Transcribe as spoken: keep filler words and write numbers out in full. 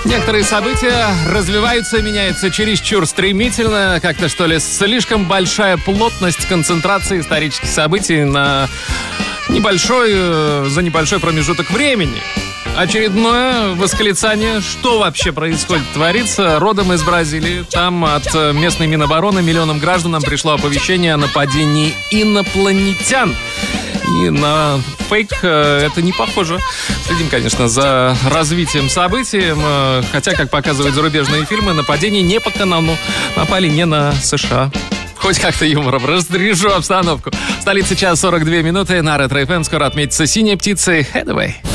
Некоторые события развиваются, меняются чересчур стремительно. Как-то, что ли, слишком большая плотность концентрации исторических событий на небольшой, за небольшой промежуток времени. Очередное восклицание, что вообще происходит, творится, родом из Бразилии. Там от местной Минобороны миллионам гражданам пришло оповещение о нападении инопланетян. И на фейк это не похоже. Следим, конечно, за развитием событий. Хотя, как показывают зарубежные фильмы, нападение не по канону. Напали не на США. Хоть как-то юмором разрежу обстановку. В столице час сорок две минуты. На Ретро эф эм скоро отметится «Синяя птица» и «Headway».